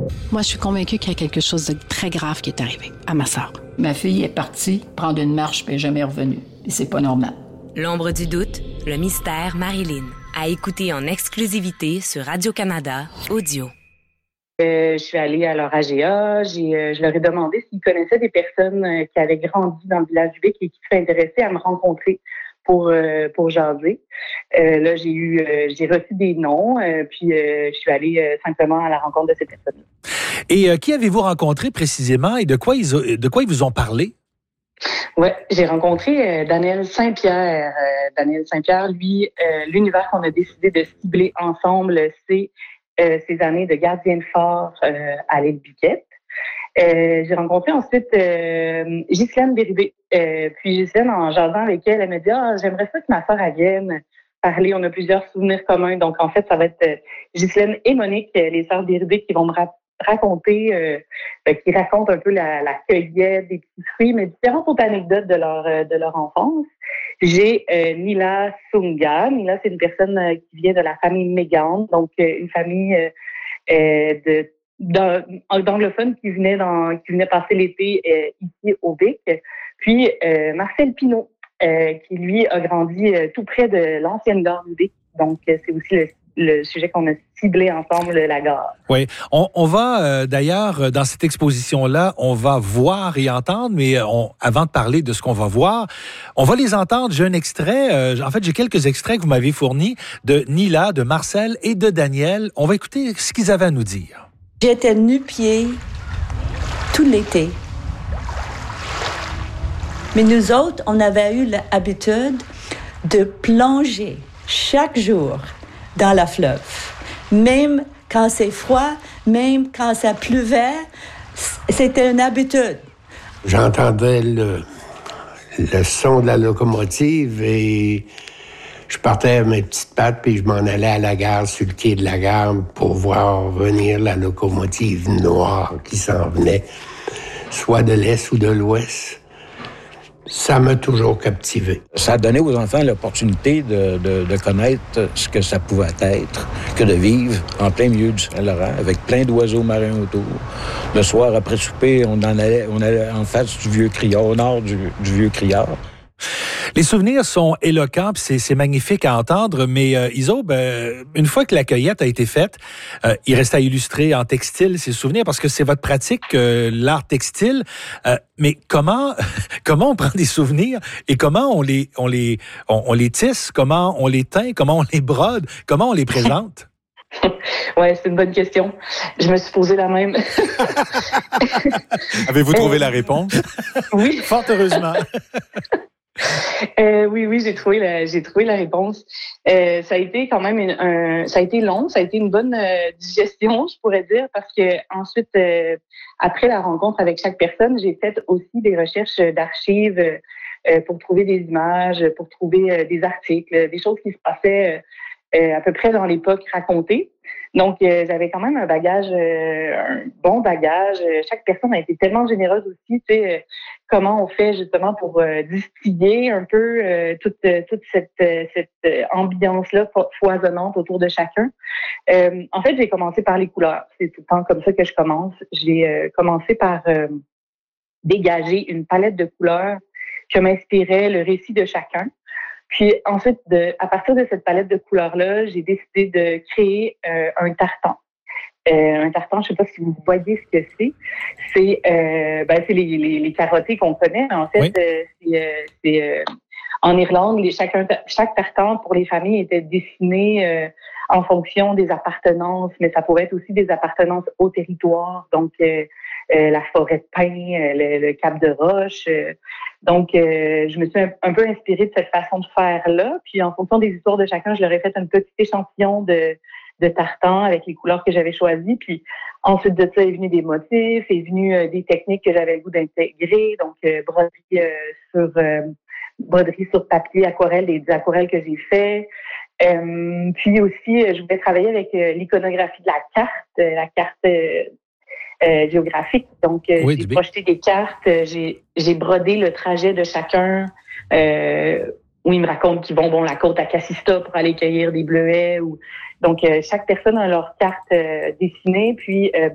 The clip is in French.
Moi, je suis convaincue qu'il y a quelque chose de très grave qui est arrivé à ma sœur. Ma fille est partie prendre une marche puis elle n'est jamais revenue. Et c'est pas normal. L'ombre du doute, le mystère Marilyn. À écouter en exclusivité sur Radio-Canada Audio. Je suis allée à leur AGA, je leur ai demandé s'ils connaissaient des personnes qui avaient grandi dans le village du Vic et qui seraient intéressées à me rencontrer pour jaser. Là, j'ai reçu des noms, puis je suis allée simplement à la rencontre de ces personnes. Et qui avez-vous rencontré précisément et de quoi ils vous ont parlé? Ouais, j'ai rencontré Daniel Saint-Pierre. Daniel Saint-Pierre, lui, l'univers qu'on a décidé de cibler ensemble, c'est ses années de gardien de phare à l'île Biquette. J'ai rencontré ensuite Ghislaine Bérubé. Puis Ghislaine, en jasant avec elle, elle m'a dit « j'aimerais ça que ma sœur vienne parler. On a plusieurs souvenirs communs. » Donc, en fait, ça va être Ghislaine et Monique, les sœurs Bérubé, qui vont me raconter, qui racontent un peu la cueillette des petits fruits, mais différentes autres anecdotes de leur enfance. J'ai Nila Sunga. Nila, c'est une personne qui vient de la famille Mégan, donc une famille d'anglophones qui venait passer l'été ici au Vic. Puis Marcel Pinault, qui lui a grandi tout près de l'ancienne gare du Vic. Donc c'est aussi le sujet qu'on a ciblé ensemble, la gare. Oui. On va, d'ailleurs, dans cette exposition-là, on va voir et entendre, mais avant de parler de ce qu'on va voir, on va les entendre. J'ai un extrait, en fait, j'ai quelques extraits que vous m'avez fournis de Nila, de Marcel et de Daniel. On va écouter ce qu'ils avaient à nous dire. J'étais nu-pied tout l'été. Mais nous autres, on avait eu l'habitude de plonger chaque jour dans la fleuve. Même quand c'est froid, même quand ça pleuvait, c'était une habitude. J'entendais le son de la locomotive et je partais à mes petites pattes puis je m'en allais à la gare, sur le quai de la gare, pour voir venir la locomotive noire qui s'en venait, soit de l'est ou de l'ouest. Ça m'a toujours captivé. Ça a donné aux enfants l'opportunité de connaître ce que ça pouvait être, que de vivre en plein milieu du Saint-Laurent, avec plein d'oiseaux marins autour. Le soir, après souper, on allait en face du Vieux Criard, au nord du Vieux Criard. Les souvenirs sont éloquents, puis c'est magnifique à entendre, mais Isobe, une fois que la cueillette a été faite, il reste à illustrer en textile ces souvenirs, parce que c'est votre pratique, l'art textile. Mais comment on prend des souvenirs et comment on les tisse, comment on les teint, comment on les brode, comment on les présente? Ouais, c'est une bonne question. Je me suis posé la même. Avez-vous trouvé la réponse? Oui. Fort heureusement. Oui, j'ai trouvé la réponse. Ça a été quand même ça a été long, ça a été une bonne digestion, je pourrais dire, parce que ensuite, après la rencontre avec chaque personne, j'ai fait aussi des recherches d'archives pour trouver des images, pour trouver des articles, des choses qui se passaient à peu près dans l'époque racontée. Donc, j'avais quand même un bon bagage. Chaque personne a été tellement généreuse aussi, tu sais, comment on fait justement pour distiller un peu toute cette ambiance-là foisonnante autour de chacun. En fait, j'ai commencé par les couleurs. C'est tout le temps comme ça que je commence. J'ai commencé par dégager une palette de couleurs que m'inspirait le récit de chacun. Puis ensuite, à partir de cette palette de couleurs-là, j'ai décidé de créer un tartan. Un tartan, je sais pas si vous voyez ce que c'est. C'est les carottés qu'on connaît. En fait, oui. C'est en Irlande, chaque tartan pour les familles était dessiné en fonction des appartenances, mais ça pouvait être aussi des appartenances au territoire. Donc la forêt de pin, le Cap de Roche. Donc, je me suis un peu inspirée de cette façon de faire-là. Puis, en fonction des histoires de chacun, je leur ai fait un petit échantillon de tartan avec les couleurs que j'avais choisies. Puis, ensuite de ça, est venu des motifs, est venu des techniques que j'avais le goût d'intégrer. Donc, broderie sur papier, aquarelle, des aquarelles que j'ai fait. Puis aussi, je voulais travailler avec l'iconographie de la carte géographique. Donc, oui, j'ai projeté des cartes, j'ai brodé le trajet de chacun, où ils me racontent qu'ils vont la côte à Kassista pour aller cueillir des bleuets. Donc, chaque personne a leur carte dessinée, puis